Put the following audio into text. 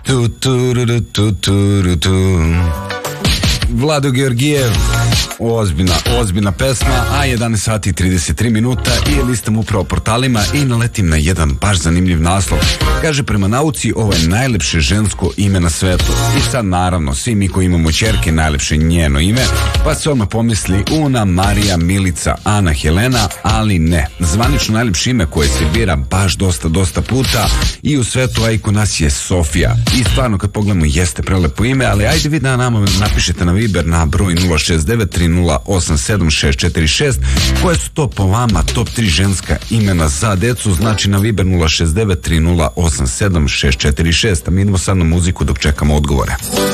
Vlado Georgijev, ozbiljna pesma, a 11 sati i 33 minuta i listam upravo portalima i naletim na jedan baš zanimljiv naslov. Kaže, prema nauci ovo je najlepše žensko ime na svetu. I sad naravno, svi mi koji imamo ćerke, najlepše njeno ime, pa se odmah pomisli Una, Marija, Milica, Ana, Helena, ali ne. Zvanično najlepše ime koje se bira baš dosta puta i u svetu, a i kod nas je Sofija. I stvarno kad pogledamo jeste prelepo ime, ali ajde vi da nama napišete na Viber na broj 069-3087-646 koje su to po vama top 3 ženska imena za decu, znači na Viber 069-3087-646, a mi idemo sad na muziku dok čekamo odgovore.